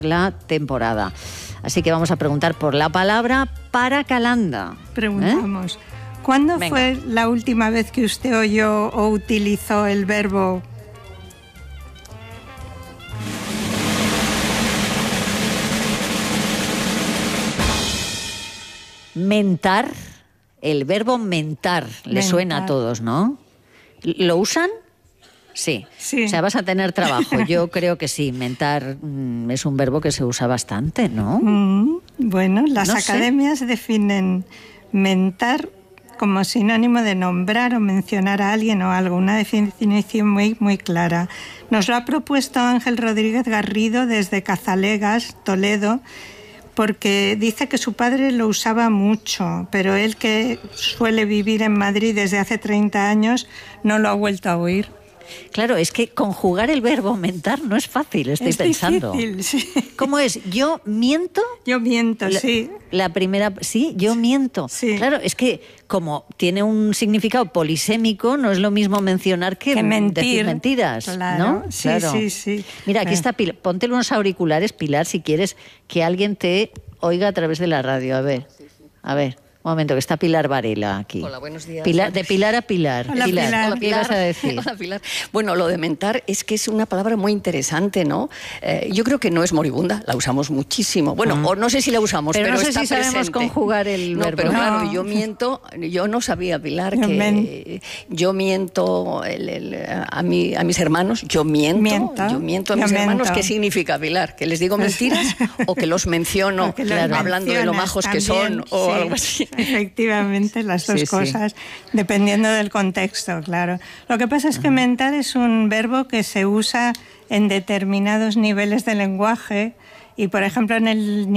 la temporada. Así que vamos a preguntar por la palabra paracalanda. Preguntamos, ¿cuándo fue la última vez que usted oyó o utilizó el verbo mentar? El verbo mentar, le suena a todos, ¿no? ¿Lo usan? Sí. O sea, vas a tener trabajo. Yo creo que sí. Mentar es un verbo que se usa bastante, ¿no? Bueno, las academias definen mentar como sinónimo de nombrar o mencionar a alguien o algo. Una definición muy, muy clara. Nos lo ha propuesto Ángel Rodríguez Garrido desde Cazalegas, Toledo, porque dice que su padre lo usaba mucho, pero él, que suele vivir en Madrid desde hace 30 años, no lo ha vuelto a oír. Claro, es que conjugar el verbo mentar no es fácil, estoy pensando. Es difícil, sí. ¿Cómo es? ¿Yo miento? Yo miento, sí. La primera, sí, yo miento. Sí. Claro, es que como tiene un significado polisémico, no es lo mismo mencionar que mentir. Decir mentiras, claro. ¿no? Sí, claro. sí. Mira, aquí está Pilar. Ponte unos auriculares, Pilar, si quieres que alguien te oiga a través de la radio. A ver, a ver. Un momento, que está Pilar Varela aquí. Hola, buenos días. De Pilar a Pilar. Hola, Pilar. Hola, ¿Qué ibas a decir? Hola, Pilar. Bueno, lo de mentar es que es una palabra muy interesante, ¿no? Yo creo que no es moribunda, la usamos muchísimo. Bueno, o no sé si la usamos, pero no sé está si sabemos presente. conjugar el verbo. Pero claro, yo miento, yo no sabía, Pilar, que yo miento a mis hermanos, yo miento a mis hermanos. ¿Qué significa, Pilar? ¿Que les digo mentiras o que los menciono hablando de lo majos que son o algo así? Efectivamente, las dos cosas, dependiendo del contexto, claro. Lo que pasa es que mentar es un verbo que se usa en determinados niveles de lenguaje y, por ejemplo, en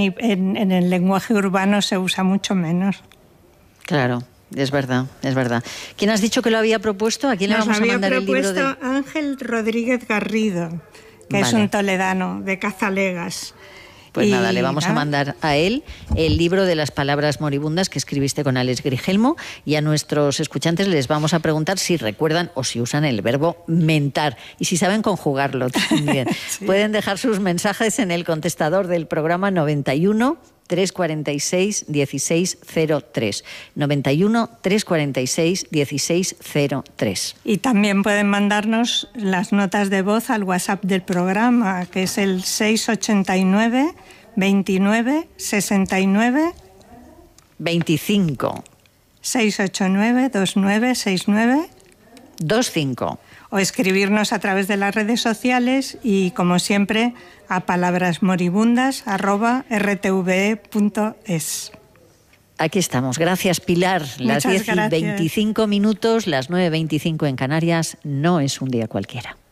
el lenguaje urbano se usa mucho menos. Claro. Es verdad, es verdad. ¿Quién has dicho que lo había propuesto? ¿A quién le vamos a mandar el libro? Nos había propuesto Ángel Rodríguez Garrido, que es un toledano de Cazalegas. Pues nada, le vamos a mandar a él el libro de las palabras moribundas que escribiste con Alex Grigelmo, y a nuestros escuchantes les vamos a preguntar si recuerdan o si usan el verbo mentar y si saben conjugarlo también. Pueden dejar sus mensajes en el contestador del programa 91 346 1603. 91 346 1603. Y también pueden mandarnos las notas de voz al WhatsApp del programa, que es el 689 29 69 25. 689 29 69 25. O escribirnos a través de las redes sociales y, como siempre, a palabrasmoribundas@rtve.es. Aquí estamos. Gracias, Pilar. Las 10:25, las 9:25 en Canarias. No es un día cualquiera.